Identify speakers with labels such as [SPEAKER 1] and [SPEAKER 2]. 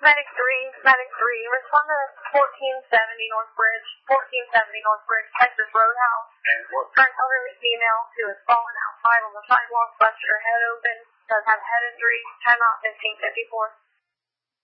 [SPEAKER 1] Medic 3, respond to 1470 Northbridge, Texas Roadhouse. For an elderly female who has fallen outside on the sidewalk, busted her head open, does have head injury, 10-1554.